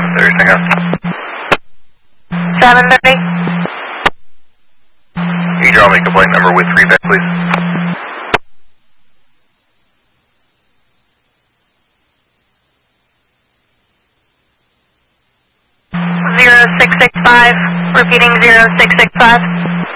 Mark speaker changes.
Speaker 1: Anything else?
Speaker 2: 730.
Speaker 1: Can you draw me complaint number with feedback, please?
Speaker 2: 0665. Repeating 0665.